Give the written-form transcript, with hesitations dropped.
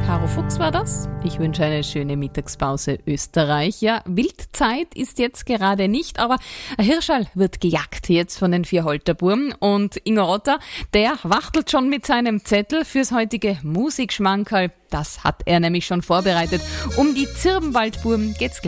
Caro Fuchs war das. Ich wünsche eine schöne Mittagspause Österreich. Ja, Wildzeit ist jetzt gerade nicht, aber ein Hirschal wird gejagt jetzt von den 4 Holterbuben. Und Ingo Rotter, der wachtelt schon mit seinem Zettel fürs heutige Musikschmankerl. Das hat er nämlich schon vorbereitet. Um die Zirbenwaldbuben geht's gleich.